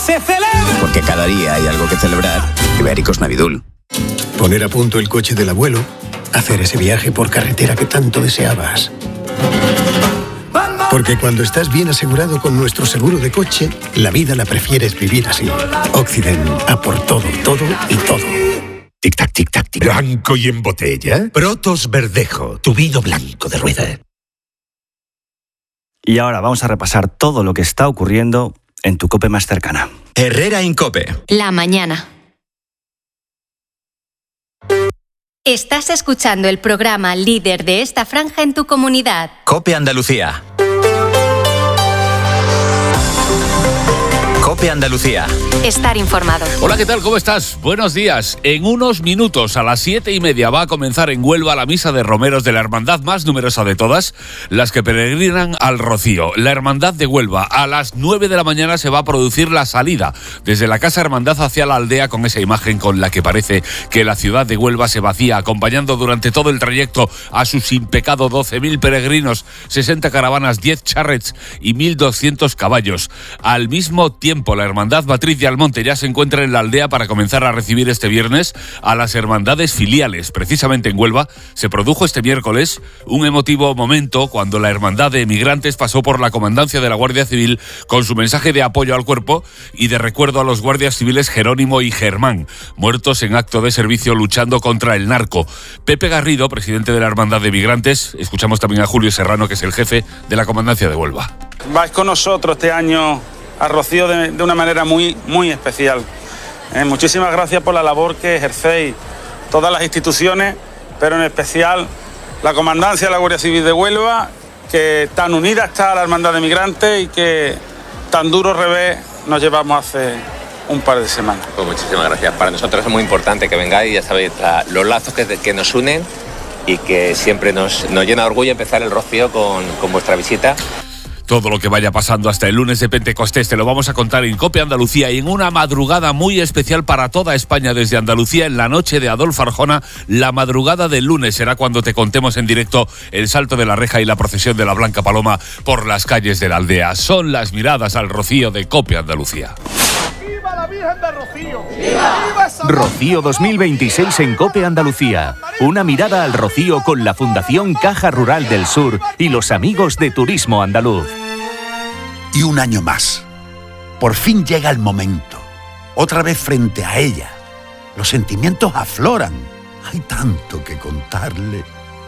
se celebra. Porque cada día hay algo que celebrar. Ibéricos Navidul. Poner a punto el coche del abuelo. Hacer ese viaje por carretera que tanto deseabas. Porque cuando estás bien asegurado con nuestro seguro de coche, la vida la prefieres vivir así. Occident, a por todo, todo y todo. Tic-tac, tic-tac, tic. Blanco y en botella. Protos Verdejo, tu vino blanco de rueda. Y ahora vamos a repasar todo lo que está ocurriendo en tu COPE más cercana. Herrera Incope. La mañana. Estás escuchando el programa líder de esta franja en tu comunidad. COPE Andalucía. COPE Andalucía. Estar informado. Hola, ¿qué tal? ¿Cómo estás? Buenos días. En unos minutos, a las 7:30, va a comenzar en Huelva la misa de romeros de la hermandad más numerosa de todas, las que peregrinan al Rocío. La hermandad de Huelva. A las 9 de la mañana se va a producir la salida desde la Casa Hermandad hacia la aldea, con esa imagen con la que parece que la ciudad de Huelva se vacía, acompañando durante todo el trayecto a sus sin pecado 12.000 peregrinos, 60 caravanas, 10 charrets y 1.200 caballos. Al mismo tiempo, la hermandad matriz de Almonte ya se encuentra en la aldea para comenzar a recibir este viernes a las hermandades filiales. Precisamente en Huelva se produjo este miércoles un emotivo momento cuando la hermandad de emigrantes pasó por la comandancia de la Guardia Civil con su mensaje de apoyo al cuerpo y de recuerdo a los guardias civiles Jerónimo y Germán, muertos en acto de servicio luchando contra el narco. Pepe Garrido, presidente de la hermandad de emigrantes, escuchamos también a Julio Serrano, que es el jefe de la comandancia de Huelva. Vais con nosotros este año a Rocío de una manera muy, muy especial. Muchísimas gracias por la labor que ejercéis todas las instituciones, pero en especial la Comandancia de la Guardia Civil de Huelva, que tan unida está a la Hermandad de Migrantes y que tan duro revés nos llevamos hace un par de semanas. Pues muchísimas gracias. Para nosotros es muy importante que vengáis, ya sabéis, los lazos que nos unen y que siempre nos llena de orgullo empezar el Rocío con vuestra visita. Todo lo que vaya pasando hasta el lunes de Pentecostés te lo vamos a contar en COPE Andalucía, y en una madrugada muy especial para toda España desde Andalucía, en la noche de Adolfo Arjona. La madrugada del lunes será cuando te contemos en directo el salto de la reja y la procesión de la Blanca Paloma por las calles de la aldea. Son las miradas al Rocío de COPE Andalucía. ¡Viva la Virgen de Rocío! ¡Viva! Rocío 2026 en COPE Andalucía. Una mirada al Rocío con la Fundación Caja Rural del Sur y los amigos de Turismo Andaluz. Y un año más. Por fin llega el momento. Otra vez frente a ella. Los sentimientos afloran. Hay tanto que contarle.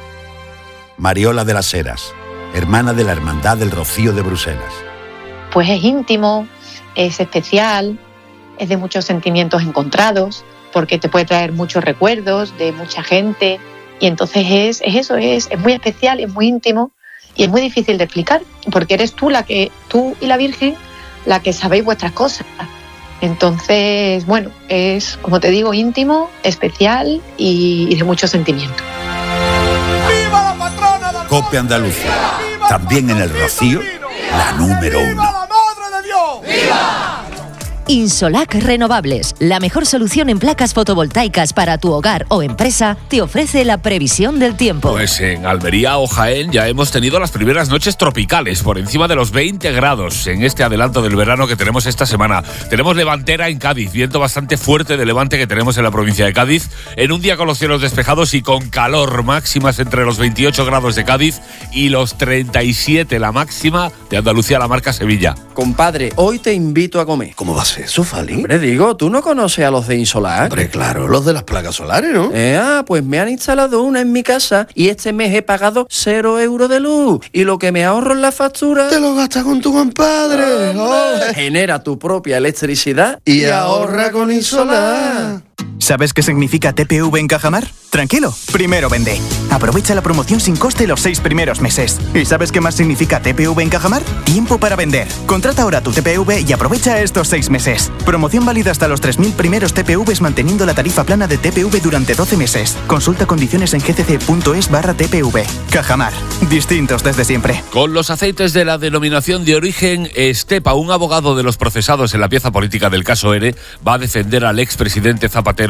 Mariola de las Heras, hermana de la Hermandad del Rocío de Bruselas. Pues es íntimo, es especial, es de muchos sentimientos encontrados, porque te puede traer muchos recuerdos de mucha gente, y entonces es muy especial, es muy íntimo y es muy difícil de explicar, porque eres tú y la Virgen la que sabéis vuestras cosas. Entonces, bueno, es, como te digo, íntimo, especial y de mucho sentimiento. ¡Viva la patrona del COPE Andalucía, también en el Rocío, la número 1. ¡Viva la Madre de Dios! ¡Viva! Insolac Renovables, la mejor solución en placas fotovoltaicas para tu hogar o empresa, te ofrece la previsión del tiempo. Pues en Almería o Jaén ya hemos tenido las primeras noches tropicales, por encima de los 20 grados en este adelanto del verano que tenemos esta semana. Tenemos levantera en Cádiz, viento bastante fuerte de levante que tenemos en la provincia de Cádiz, en un día con los cielos despejados y con calor, máximas entre los 28 grados de Cádiz y los 37, la máxima de Andalucía, la marca Sevilla. Compadre, hoy te invito a comer. ¿Cómo va a ser eso, Fali? Hombre, digo, ¿tú no conoces a los de Insolac? Hombre, claro, los de las placas solares, ¿no? Pues me han instalado una en mi casa y este mes he pagado 0 euros de luz. Y lo que me ahorro en la factura... ¡Te lo gastas con tu compadre! Genera tu propia electricidad y ahorra con Insolac. ¿Sabes qué significa TPV en Cajamar? Tranquilo, primero vende. Aprovecha la promoción sin coste los 6 primeros meses. ¿Y sabes qué más significa TPV en Cajamar? Tiempo para vender. Contrata ahora tu TPV y aprovecha estos 6 meses. Promoción válida hasta los 3.000 primeros TPVs manteniendo la tarifa plana de TPV durante 12 meses. Consulta condiciones en gcc.es/TPV. Cajamar, distintos desde siempre. Con los aceites de la denominación de origen Estepa, un abogado de los procesados en la pieza política del caso ERE va a defender al expresidente Zapatero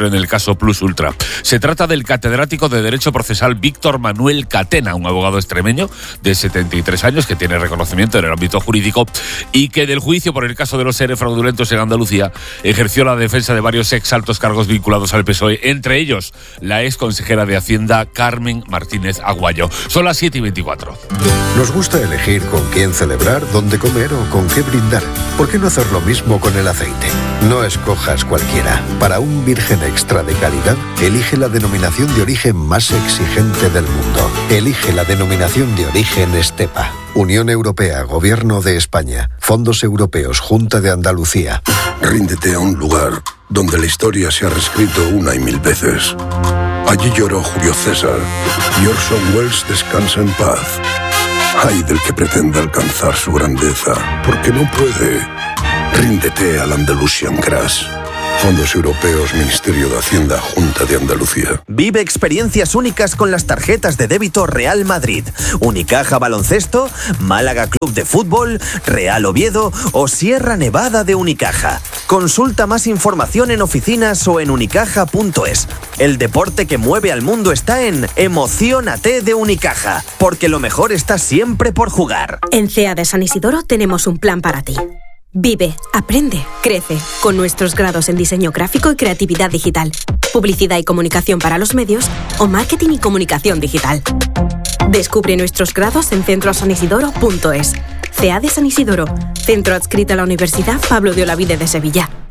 en el caso Plus Ultra. Se trata del catedrático de Derecho Procesal Víctor Manuel Catena, un abogado extremeño de 73 años que tiene reconocimiento en el ámbito jurídico y que del juicio por el caso de los seres fraudulentos en Andalucía ejerció la defensa de varios ex altos cargos vinculados al PSOE, entre ellos la ex consejera de Hacienda Carmen Martínez Aguayo. Son las 7:24. Nos gusta elegir con quién celebrar, dónde comer o con qué brindar. ¿Por qué no hacer lo mismo con el aceite? No escojas cualquiera. Para un virgen extra de calidad, elige la denominación de origen más exigente del mundo. Elige la denominación de origen Estepa. Unión Europea, Gobierno de España, Fondos Europeos, Junta de Andalucía. Ríndete a un lugar donde la historia se ha reescrito una y mil veces. Allí lloró Julio César y Orson Welles descansa en paz. Ay del que pretenda alcanzar su grandeza, porque no puede. Ríndete al Andalusian Crash. Fondos Europeos, Ministerio de Hacienda, Junta de Andalucía. Vive experiencias únicas con las tarjetas de débito Real Madrid, Unicaja Baloncesto, Málaga Club de Fútbol, Real Oviedo o Sierra Nevada de Unicaja. Consulta más información en oficinas o en unicaja.es. El deporte que mueve al mundo está en Emociónate de Unicaja, porque lo mejor está siempre por jugar. En CEA de San Isidoro tenemos un plan para ti. Vive, aprende, crece, con nuestros grados en diseño gráfico y creatividad digital, publicidad y comunicación para los medios o marketing y comunicación digital. Descubre nuestros grados en centrosanisidoro.es. CEA de San Isidoro, centro adscrito a la Universidad Pablo de Olavide de Sevilla.